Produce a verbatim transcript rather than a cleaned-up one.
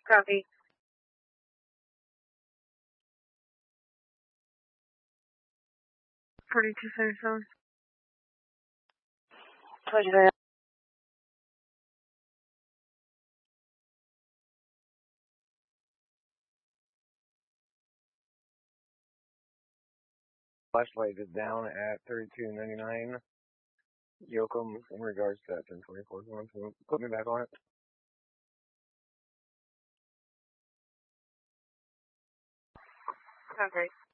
Copy. forty-two seventy-seven. twenty-nine. Flashlight is down at thirty-two ninety-nine. Yoakum, in regards to that ten twenty-four, put me back on it. Okay.